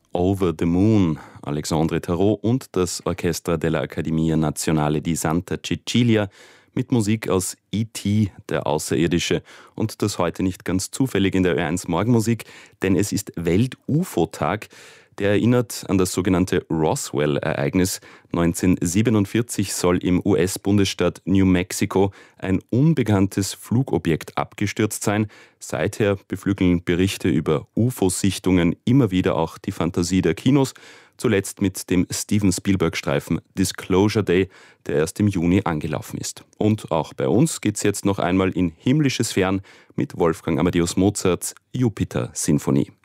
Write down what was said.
Over the Moon, Alexandre Tarot und das Orchestra della Accademia Nazionale di Santa Cecilia mit Musik aus E.T., der Außerirdische. Und das heute nicht ganz zufällig in der Ö1 Morgenmusik, denn es ist Welt-UFO-Tag. Der erinnert an das sogenannte Roswell-Ereignis. 1947 soll im US-Bundesstaat New Mexico ein unbekanntes Flugobjekt abgestürzt sein. Seither beflügeln Berichte über UFO-Sichtungen immer wieder auch die Fantasie der Kinos. Zuletzt mit dem Steven Spielberg-Streifen Disclosure Day, der erst im Juni angelaufen ist. Und auch bei uns geht's jetzt noch einmal in himmlische Sphären mit Wolfgang Amadeus Mozarts Jupiter-Sinfonie.